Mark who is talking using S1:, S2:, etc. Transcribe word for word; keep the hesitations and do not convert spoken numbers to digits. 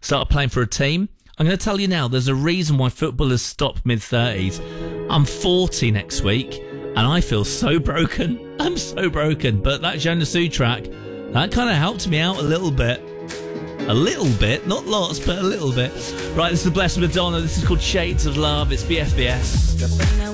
S1: started playing for a team. I'm going to tell you now, there's a reason why footballers stop mid-thirties. I'm forty next week, and I feel so broken. I'm so broken. But that Jonas track, that kind of helped me out a little bit. A little bit, not lots, but a little bit. Right, this is the Blessed Madonna. This is called Shades of Love. It's B F B S.